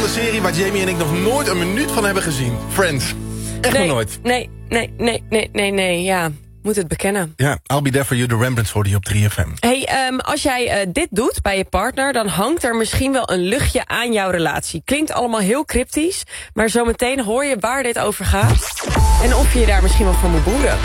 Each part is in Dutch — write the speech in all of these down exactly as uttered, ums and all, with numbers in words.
Nederlandse serie waar Jamie en ik nog nooit een minuut van hebben gezien. Friends. Echt nee, nog nooit. Nee, nee, nee, nee, nee, nee, ja. Moet het bekennen. Ja, I'll Be There For You, de Rembrandts hoorde je op drie F M. Hey, um, als jij uh, dit doet bij je partner, dan hangt er misschien wel een luchtje aan jouw relatie. Klinkt allemaal heel cryptisch, maar zometeen hoor je waar dit over gaat. En of je je daar misschien wel voor moet boeren.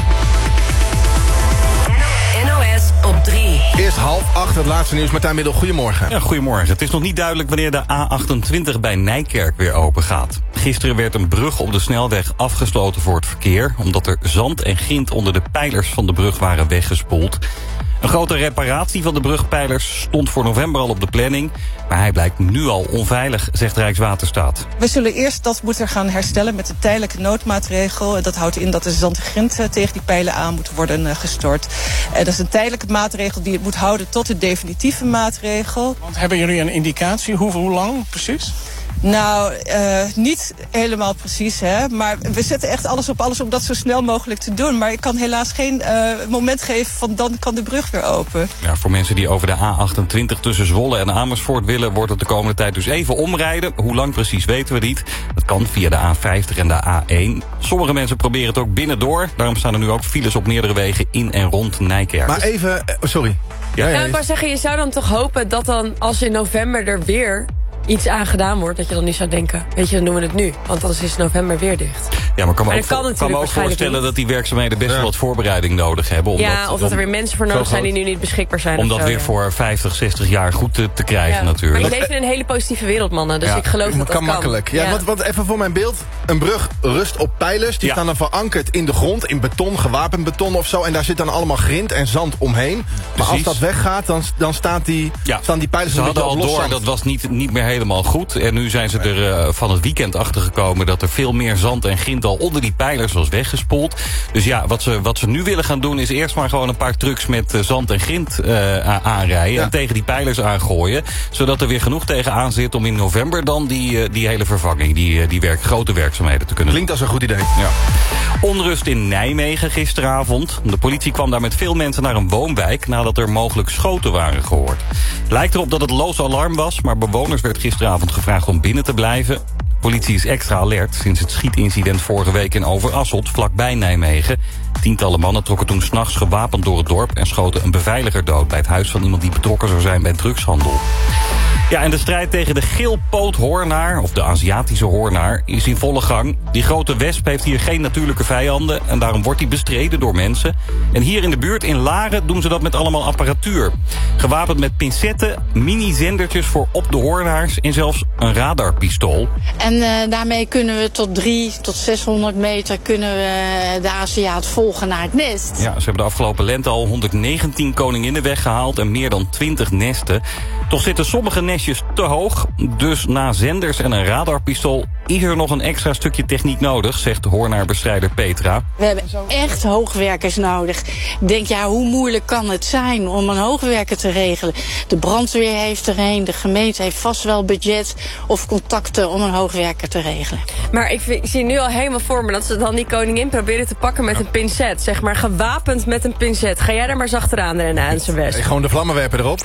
N O S op drie. Eerst half acht, het laatste nieuws. Martijn Middel, goedemorgen. Ja, goedemorgen. Het is nog niet duidelijk wanneer de A achtentwintig bij Nijkerk weer open gaat. Gisteren werd een brug op de snelweg afgesloten voor het verkeer, omdat er zand en grind onder de pijlers van de brug waren weggespoeld. Een grote reparatie van de brugpijlers stond voor november al op de planning, maar hij blijkt nu al onveilig, zegt Rijkswaterstaat. We zullen eerst dat moeten gaan herstellen met een tijdelijke noodmaatregel. Dat houdt in dat de zand en grind tegen die pijlen aan moet worden gestort. Dat is een tijdelijke maatregel die het moet houden tot de definitieve maatregel. Want hebben jullie een indicatie? Hoe, hoe lang precies? Nou, uh, niet helemaal precies, hè. Maar we zetten echt alles op alles om dat zo snel mogelijk te doen. Maar ik kan helaas geen uh, moment geven van dan kan de brug weer open. Ja, voor mensen die over de A achtentwintig tussen Zwolle en Amersfoort willen, wordt het de komende tijd dus even omrijden. Hoe lang precies weten we niet. Dat kan via de A vijftig en de A één. Sommige mensen proberen het ook binnendoor. Daarom staan er nu ook files op meerdere wegen in en rond Nijkerk. Maar even, uh, sorry. Ja, ja, ik wou zeggen, je zou dan toch hopen dat dan als in november er weer iets aan gedaan wordt, dat je dan niet zou denken, weet je, dan doen we het nu. Want anders is november weer dicht. Ja, maar ik kan me maar ook, kan voor, kan me ook voorstellen niet. dat die werkzaamheden best ja. wel wat voorbereiding nodig hebben. Om ja, dat, of dat er weer mensen voor nodig zijn die nu niet beschikbaar zijn. Om dat zo, weer ja. voor vijftig, zestig jaar goed te, te krijgen ja. natuurlijk. Maar je leeft in een hele positieve wereld, mannen. Dus ja. ik geloof dat dat kan. makkelijk. Ja, ja. Want, want even voor mijn beeld. Een brug rust op pijlers. Die ja. staan dan verankerd in de grond. In beton, gewapend beton of zo. En daar zit dan allemaal grind en zand omheen. Maar Precies. als dat weggaat, dan, dan staat die, ja. staan die pijlers Ze een hadden beetje al op door, los dat was niet, niet meer helemaal goed. En nu zijn ze er uh, van het weekend achter gekomen dat er veel meer zand en grind al onder die pijlers was weggespoeld. Dus ja, wat ze, wat ze nu willen gaan doen is eerst maar gewoon een paar trucks met uh, zand en grind uh, aanrijden. Ja. En tegen die pijlers aangooien. Zodat er weer genoeg tegenaan zit om in november dan die, uh, die hele vervanging, die, uh, die werk, grote werkzaamheden te kunnen Klinkt doen. als een goed idee. Ja. Onrust in Nijmegen gisteravond. De politie kwam daar met veel mensen naar een woonwijk nadat er mogelijk schoten waren gehoord. Lijkt erop dat het loos alarm was, maar bewoners werd gisteravond gevraagd om binnen te blijven. Politie is extra alert sinds het schietincident vorige week in Overasselt, vlakbij Nijmegen. Tientallen mannen trokken toen 's nachts gewapend door het dorp en schoten een beveiliger dood bij het huis van iemand die betrokken zou zijn bij drugshandel. Ja, en de strijd tegen de geelpoothoornaar, of de Aziatische hoornaar, is in volle gang. Die grote wesp heeft hier geen natuurlijke vijanden en daarom wordt die bestreden door mensen. En hier in de buurt, in Laren, doen ze dat met allemaal apparatuur. Gewapend met pincetten, mini-zendertjes voor op de hoornaars en zelfs een radarpistool. En uh, daarmee kunnen we tot drie tot zeshonderd meter kunnen we de Aziat volgen naar het nest. Ja, ze hebben de afgelopen lente al honderddnegentien koninginnen weggehaald en meer dan twintig nesten. Toch zitten sommige nestjes te hoog, dus na zenders en een radarpistool is er nog een extra stukje techniek nodig, zegt de hoornaarbestrijder Petra. We hebben echt hoogwerkers nodig. Ik denk, ja, hoe moeilijk kan het zijn om een hoogwerker te regelen? De brandweer heeft er een, de gemeente heeft vast wel budget of contacten om een hoogwerker te regelen. Maar ik, vind, ik zie nu al helemaal voor me dat ze dan die koningin proberen te pakken met een pincet. Zeg maar gewapend met een pincet. Ga jij daar maar eens achteraan rennen aan zijn best. Gewoon de vlammenwerper erop.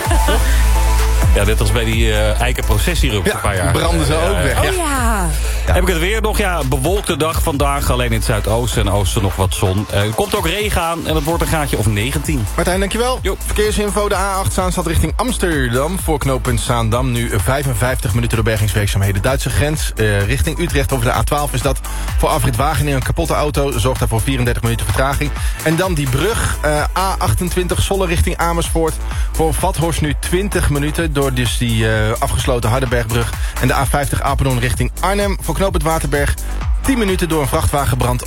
Ja, dit was bij die uh, eikenprocessierup ja, een paar jaar. branden ze ook weg. Oh ja. Ja. Heb ik het weer nog? Ja, bewolkte dag vandaag. Alleen in het zuidoosten en oosten nog wat zon. Uh, er komt ook regen aan en het wordt een graadje of negentien. Martijn, dankjewel. Jo. Verkeersinfo, de A acht Zaanstad richting Amsterdam. Voor knooppunt Zaandam nu vijfenvijftig minuten door bergingswerkzaamheden. Duitse grens uh, richting Utrecht over de A twaalf is dat. Voor afrit Wageningen een kapotte auto zorgt daarvoor vierendertig minuten vertraging. En dan die brug, uh, A achtentwintig Zwolle richting Amersfoort. Voor Vathorst nu twintig minuten door dus die uh, afgesloten Hardenbergbrug. En de A vijftig Apeldoorn richting Arnhem. Voor knooppunt Waterberg tien minuten door een vrachtwagenbrand